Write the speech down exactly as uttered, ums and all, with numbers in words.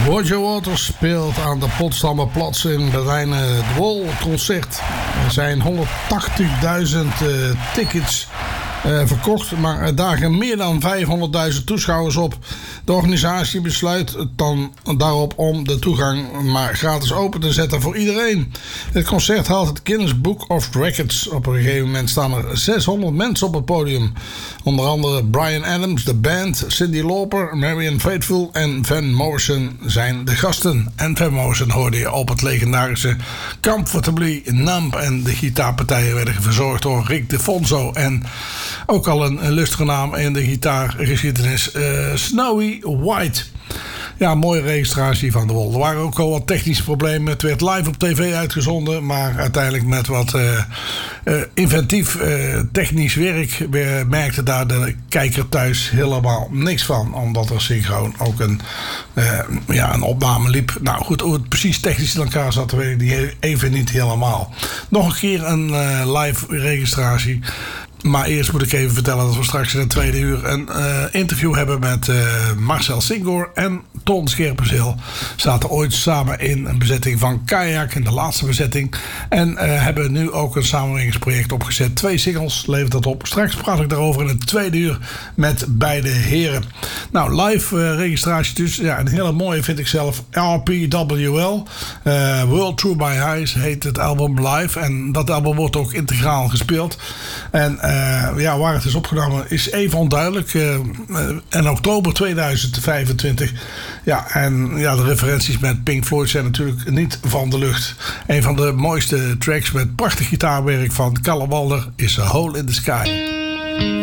Roger Waters speelt aan de Potsdamer Platz in Berlijn het Wall concert. Er zijn honderdtachtigduizend uh, tickets uh, verkocht, maar er dagen meer dan vijfhonderdduizend toeschouwers op. De organisatie besluit dan daarop om de toegang maar gratis open te zetten voor iedereen. Het concert haalt het Guinness Book of Records. Op een gegeven moment staan er zeshonderd mensen op het podium. Onder andere Bryan Adams, de band, Cyndi Lauper, Marianne Faithfull en Van Morrison zijn de gasten. En Van Morrison hoorde je op het legendarische Comfortably Numb. En de gitaarpartijen werden verzorgd door Rick DeFonso. En ook al een illustere naam in de gitaargeschiedenis, uh, Snowy White. Ja, mooie registratie van de Wall. Er waren ook al wat technische problemen. Het werd live op tv uitgezonden, maar uiteindelijk met wat uh, uh, inventief uh, technisch werk uh, merkte daar de kijker thuis helemaal niks van. Omdat er synchroon ook een, uh, ja, een opname liep. Nou goed, hoe het precies technisch in elkaar zat, weet ik niet, even niet helemaal. Nog een keer een uh, live registratie. Maar eerst moet ik even vertellen dat we straks in het tweede uur een uh, interview hebben met uh, Marcel Singor en Ton Scherpenzeel. Zaten ooit samen in een bezetting van Kayak, in de laatste bezetting. En uh, hebben nu ook een samenwerkingsproject opgezet. Twee singles levert dat op. Straks praat ik daarover in het tweede uur met beide heren. Nou, live uh, registratie dus. Ja, een hele mooie vind ik zelf. R P W L. Uh, World Through My Eyes heet het album live. En dat album wordt ook integraal gespeeld. En uh, Uh, ja, waar het is opgenomen is even onduidelijk. Uh, uh, in oktober tweeduizend vijfentwintig. Ja, en ja, de referenties met Pink Floyd zijn natuurlijk niet van de lucht. Een van de mooiste tracks met prachtig gitaarwerk van Kalle Walder is A Hole in the Sky.